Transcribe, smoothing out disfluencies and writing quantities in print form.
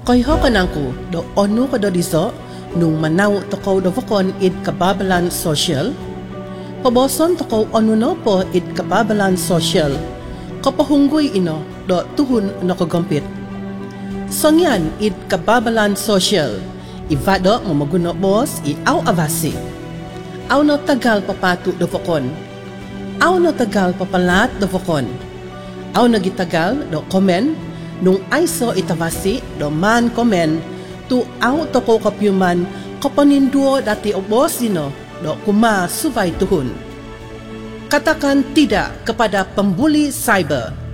Koyhokanangku do onu ko do diso nung manaw toko do vokon id kababalan social. Paboson toko onu no po id kababalan social. Kapahunggoy ino do tuhun no kagompit. Songyan id kababalan social. Ivado mamaguno bos i aw avasi. Aw no tagal papatu do vokon. Aw no tagal papalat do vokon. Aw no gitagal do komen. Nung aiso itavasi do man komen tu aw toko kapyuman kapaninduo dati obos dino do kuma suvay tuhun. Katakan tidak kepada pembuli cyber.